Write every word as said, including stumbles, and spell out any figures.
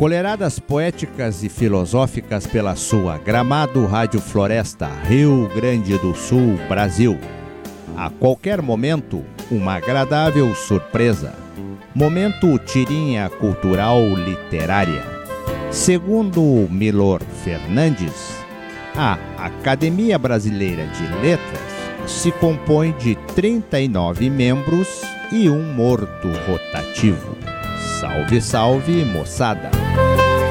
Colheradas poéticas e filosóficas pela sua Gramado Rádio Floresta, Rio Grande do Sul, Brasil. A qualquer momento, uma agradável surpresa. Momento tirinha cultural literária. Segundo Milor Fernandes, a Academia Brasileira de Letras se compõe de trinta e nove membros e um morto rotativo. Salve, salve, moçada!